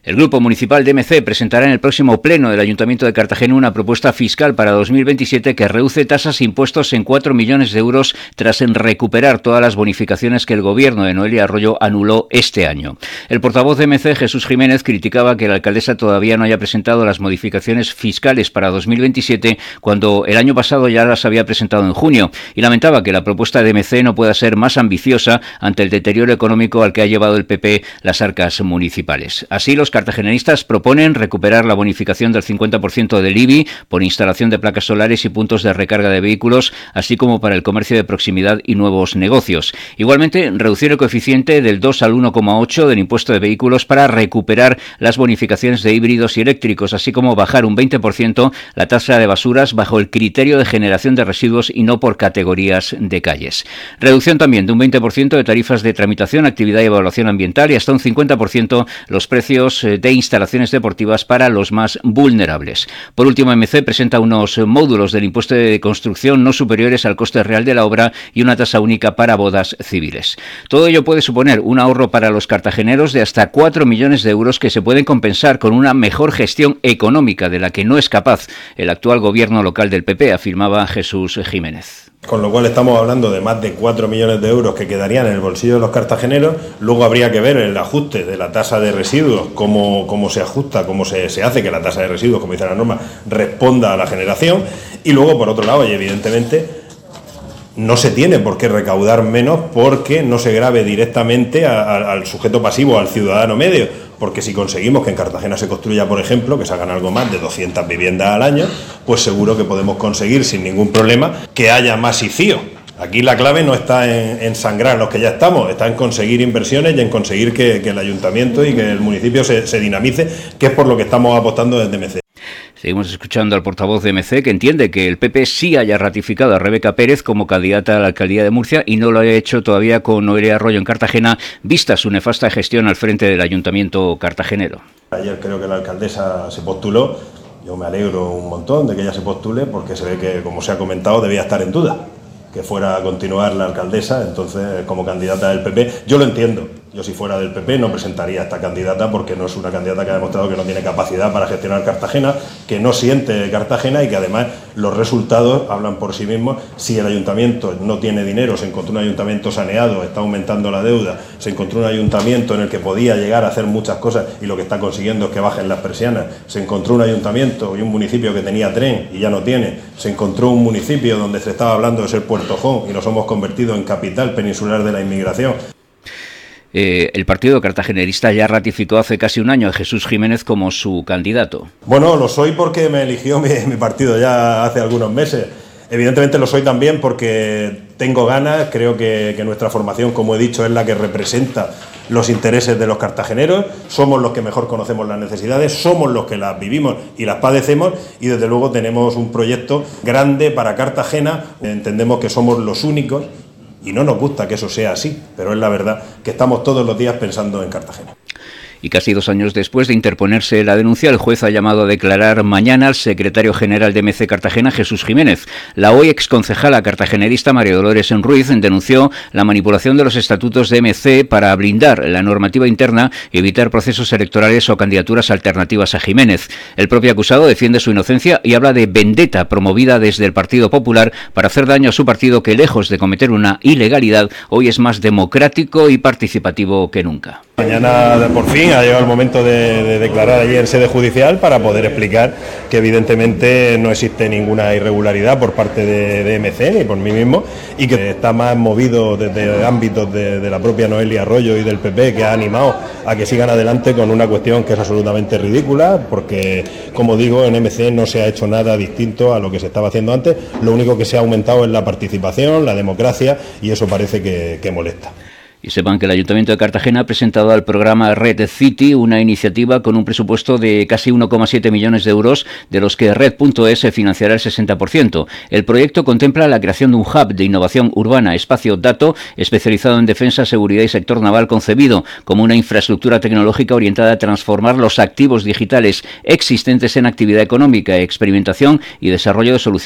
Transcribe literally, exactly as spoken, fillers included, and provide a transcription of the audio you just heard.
El Grupo Municipal de M C presentará en el próximo pleno del Ayuntamiento de Cartagena una propuesta fiscal para dos mil veintisiete que reduce tasas e impuestos en cuatro millones de euros tras en recuperar todas las bonificaciones que el gobierno de Noelia Arroyo anuló este año. El portavoz de M C, Jesús Jiménez, criticaba que la alcaldesa todavía no haya presentado las modificaciones fiscales para dos mil veintisiete cuando el año pasado ya las había presentado en junio, y lamentaba que la propuesta de M C no pueda ser más ambiciosa ante el deterioro económico al que ha llevado el P P las arcas municipales. Así, los cartageneristas proponen recuperar la bonificación del cincuenta por ciento del I B I por instalación de placas solares y puntos de recarga de vehículos, así como para el comercio de proximidad y nuevos negocios. Igualmente, reducir el coeficiente del dos al uno coma ocho del impuesto de vehículos para recuperar las bonificaciones de híbridos y eléctricos, así como bajar un veinte por ciento la tasa de basuras bajo el criterio de generación de residuos y no por categorías de calles. Reducción también de un veinte por ciento de tarifas de tramitación, actividad y evaluación ambiental y hasta un cincuenta por ciento los precios de instalaciones deportivas para los más vulnerables. Por último, M C presenta unos módulos del impuesto de construcción no superiores al coste real de la obra y una tasa única para bodas civiles. Todo ello puede suponer un ahorro para los cartageneros de hasta cuatro millones de euros que se pueden compensar con una mejor gestión económica de la que no es capaz el actual gobierno local del P P, afirmaba Jesús Jiménez. Con lo cual estamos hablando de más de cuatro millones de euros que quedarían en el bolsillo de los cartageneros. Luego habría que ver el ajuste de la tasa de residuos, cómo, cómo se ajusta, cómo se, se hace que la tasa de residuos, como dice la norma, responda a la generación. Y luego, por otro lado, y evidentemente, no se tiene por qué recaudar menos porque no se grave directamente a, a, al sujeto pasivo, al ciudadano medio. Porque si conseguimos que en Cartagena se construya, por ejemplo, que se hagan algo más de doscientas viviendas al año, pues seguro que podemos conseguir sin ningún problema que haya más I C I O. Aquí la clave no está en, en sangrar los que ya estamos, está en conseguir inversiones y en conseguir que, que el ayuntamiento y que el municipio se, se dinamice, que es por lo que estamos apostando desde M C. Seguimos escuchando al portavoz de M C, que entiende que el P P sí haya ratificado a Rebeca Pérez como candidata a la alcaldía de Murcia y no lo ha hecho todavía con Noelia Arroyo en Cartagena, vista su nefasta gestión al frente del ayuntamiento cartagenero. Ayer creo que la alcaldesa se postuló, yo me alegro un montón de que ella se postule porque se ve que, como se ha comentado, debía estar en duda que fuera a continuar la alcaldesa, entonces como candidata del P P, yo lo entiendo. Yo si fuera del P P no presentaría a esta candidata porque no es una candidata que ha demostrado que no tiene capacidad para gestionar Cartagena, que no siente Cartagena y que además los resultados hablan por sí mismos. Si el ayuntamiento no tiene dinero, se encontró un ayuntamiento saneado, está aumentando la deuda, se encontró un ayuntamiento en el que podía llegar a hacer muchas cosas y lo que está consiguiendo es que bajen las persianas, se encontró un ayuntamiento y un municipio que tenía tren y ya no tiene, se encontró un municipio donde se estaba hablando de ser Puerto Jón y nos hemos convertido en capital peninsular de la inmigración. Eh, el partido cartagenerista ya ratificó hace casi un año a Jesús Jiménez como su candidato. Bueno, lo soy porque me eligió mi, mi partido ya hace algunos meses. Evidentemente lo soy también porque tengo ganas, creo que, que nuestra formación, como he dicho, es la que representa los intereses de los cartageneros, somos los que mejor conocemos las necesidades, somos los que las vivimos y las padecemos y desde luego tenemos un proyecto grande para Cartagena, entendemos que somos los únicos. Y no nos gusta que eso sea así, pero es la verdad que estamos todos los días pensando en Cartagena. Y casi dos años después de interponerse la denuncia, el juez ha llamado a declarar mañana al secretario general de M C Cartagena, Jesús Jiménez. La hoy exconcejala cartagenerista María Dolores Ruiz denunció la manipulación de los estatutos de M C para blindar la normativa interna y evitar procesos electorales o candidaturas alternativas a Jiménez. El propio acusado defiende su inocencia y habla de vendetta promovida desde el Partido Popular para hacer daño a su partido que, lejos de cometer una ilegalidad, hoy es más democrático y participativo que nunca. Mañana, por fin, ha llegado el momento de, de declarar allí en sede judicial para poder explicar que evidentemente no existe ninguna irregularidad por parte de, de M C ni por mí mismo y que está más movido desde ámbitos de, de la propia Noelia Arroyo y del P P, que ha animado a que sigan adelante con una cuestión que es absolutamente ridícula porque, como digo, en M C no se ha hecho nada distinto a lo que se estaba haciendo antes, lo único que se ha aumentado es la participación, la democracia y eso parece que, que molesta. Y sepan que el Ayuntamiento de Cartagena ha presentado al programa Red City una iniciativa con un presupuesto de casi uno coma siete millones de euros, de los que Red punto es financiará el sesenta por ciento. El proyecto contempla la creación de un hub de innovación urbana, espacio dato, especializado en defensa, seguridad y sector naval, concebido como una infraestructura tecnológica orientada a transformar los activos digitales existentes en actividad económica, experimentación y desarrollo de soluciones